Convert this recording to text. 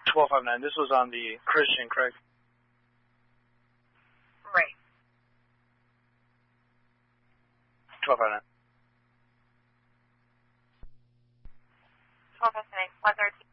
1259. This was on the Christian, correct? Right. 1259. 1259.